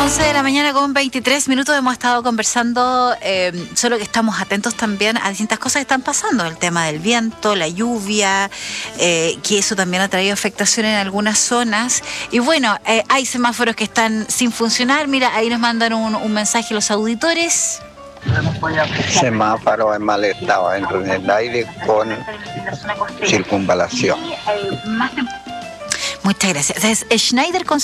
11 de la mañana con 23 minutos hemos estado conversando, solo que estamos atentos también a distintas cosas que están pasando, el tema del viento, la lluvia, que eso también ha traído afectación en algunas zonas. Y bueno, hay semáforos que están sin funcionar. Mira, ahí nos mandan un mensaje los auditores. Semáforo en mal estado, en el aire con circunvalación. Muchas gracias. Es Schneider con